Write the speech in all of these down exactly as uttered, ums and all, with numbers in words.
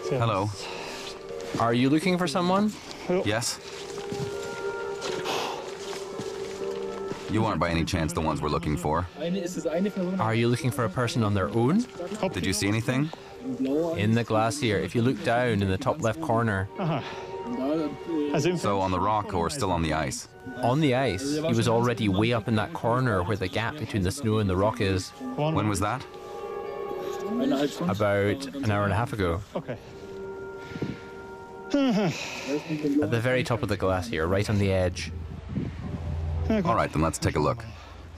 Hello. Are you looking for someone? Yes? You aren't by any chance the ones we're looking for. Are you looking for a person on their own? Did you see anything? In the glacier, if you look down in the top left corner. So on the rock or still on the ice? On the ice, he was already way up in that corner where the gap between the snow and the rock is. When was that? About an hour and a half ago. Okay. At the very top of the glacier, right on the edge. All right, then let's take a look.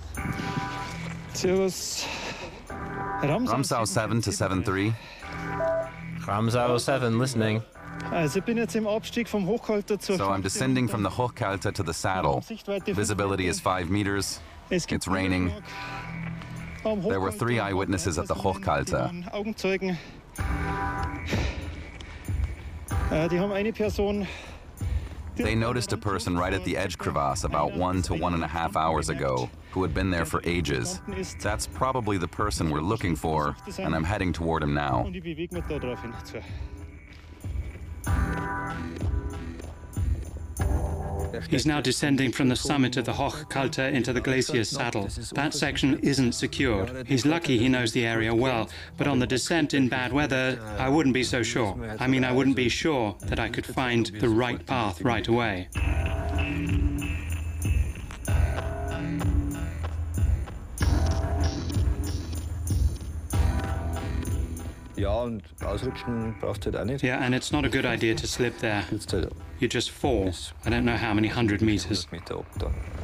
Ramsau seven to seven three. Ramsau seven, listening. So I'm descending from the Hochkalte to the saddle. Visibility is five meters. It's raining. There were three eyewitnesses at the Hochkalte. They noticed a person right at the edge crevasse about one to one and a half hours ago who had been there for ages. That's probably the person we're looking for, and I'm heading toward him now. He's now descending from the summit of the Hochkalte into the glacier's saddle. That section isn't secured. He's lucky he knows the area well, but on the descent in bad weather, I wouldn't be so sure. I mean, I wouldn't be sure that I could find the right path right away. Yeah, and it's not a good idea to slip there. You just fall. I don't know how many hundred meters.